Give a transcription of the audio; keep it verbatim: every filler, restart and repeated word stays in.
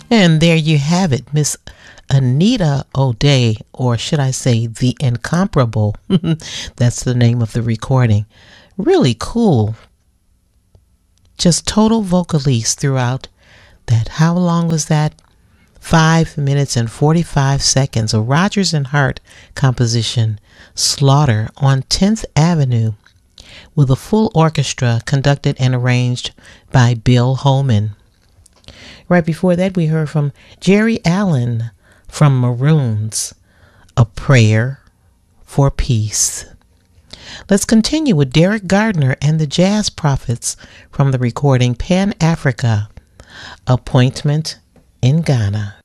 And there you have it, Miss Anita O'Day, or should I say the Incomparable. That's the name of the recording. Really cool. Just total vocalese throughout that. How long was that? Five minutes and forty-five seconds. A Rodgers and Hart composition, Slaughter on tenth Avenue, with a full orchestra conducted and arranged by Bill Holman. Right before that, we heard from Jerry Allen from Maroons, A Prayer for Peace. Let's continue with Derek Gardner and the Jazz Prophets from the recording Pan Africa, Appointment in Ghana.